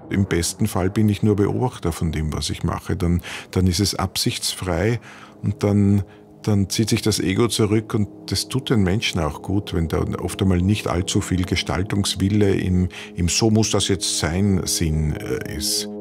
Im besten Fall bin ich nur Beobachter von dem, was ich mache. Dann ist es absichtsfrei und dann zieht sich das Ego zurück und das tut den Menschen auch gut, wenn da oft einmal nicht allzu viel Gestaltungswille im So muss das jetzt sein Sinn ist.